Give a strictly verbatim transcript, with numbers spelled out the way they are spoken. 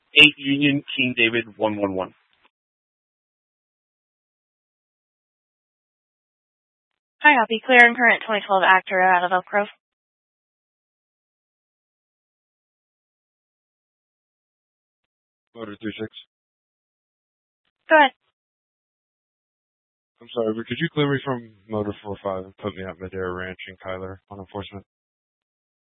eight Union, King David, one one one. Hi, I'll be clearing current twenty twelve Acura out of Elk Grove. Motor three six. Go ahead. I'm sorry, but could you clear me from Motor four five and put me at Madera Ranch in Kyler on enforcement?